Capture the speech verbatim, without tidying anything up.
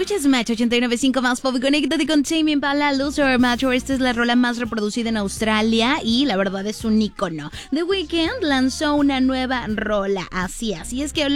Escuchas Match ochenta y nueve punto cinco más pop. Conéctate con Tame Impala, Loser Macho. Esta es la rola más reproducida en Australia y la verdad es un icono. The Weeknd lanzó una nueva rola. Así, así es que